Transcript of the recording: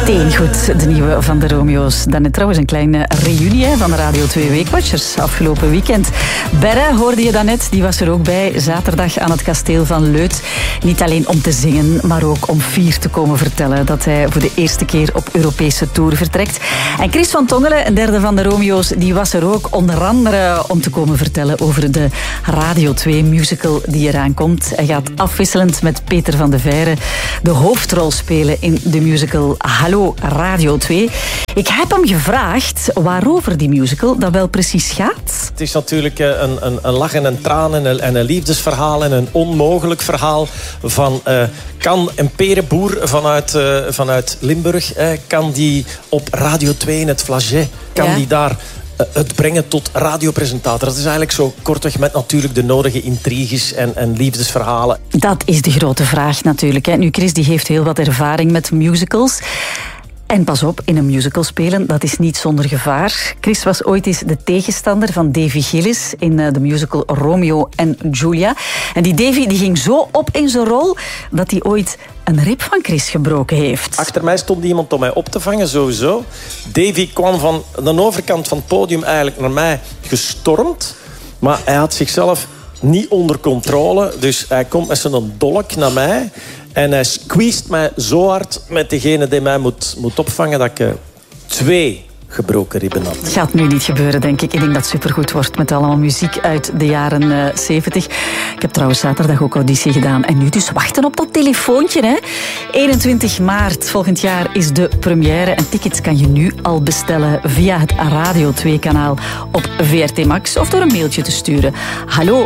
Steengoed, de nieuwe van de Romeo's. Dan net trouwens een kleine reunie van de Radio 2 Weekwatchers afgelopen weekend. Berre hoorde je daarnet, die was er ook bij. Zaterdag aan het kasteel van Leuth. Niet alleen om te zingen, maar ook om fier te komen vertellen dat hij voor de eerste keer op Europese tour vertrekt. En Chris van Tongelen, een derde van de Romeo's, die was er ook onder andere om te komen vertellen over de Radio 2 musical die eraan komt. Hij gaat afwisselend met Peter van de Veire de hoofdrol spelen in de musical Hallo Radio 2. Ik heb hem gevraagd waarover die musical dat wel precies gaat. Het is natuurlijk een lach en een traan en een liefdesverhaal en een onmogelijk verhaal van kan een perenboer vanuit Limburg, kan die op Radio 2 in het Flagey, kan die daar het brengen tot radiopresentator. Dat is eigenlijk zo kortweg met natuurlijk de nodige intriges en liefdesverhalen. Dat is de grote vraag natuurlijk. Hè. Nu, Chris die heeft heel wat ervaring met musicals. En pas op, in een musical spelen, dat is niet zonder gevaar. Chris was ooit eens de tegenstander van Davy Gillis in de musical Romeo en Julia. En die Davy die ging zo op in zijn rol dat hij ooit een rib van Chris gebroken heeft. Achter mij stond iemand om mij op te vangen, sowieso. Davy kwam van de overkant van het podium eigenlijk naar mij gestormd. Maar hij had zichzelf niet onder controle. Dus hij komt met zijn dolk naar mij. En hij squeezed mij zo hard met degene die mij moet opvangen dat ik 2 gebroken ribben had. Het gaat nu niet gebeuren, denk ik. Ik denk dat het supergoed wordt met allemaal muziek uit de jaren 70. Ik heb trouwens zaterdag ook auditie gedaan. En nu dus wachten op dat telefoontje. Hè? 21 maart volgend jaar is de première. En tickets kan je nu al bestellen via het Radio 2-kanaal op VRT Max. Of door een mailtje te sturen. Hallo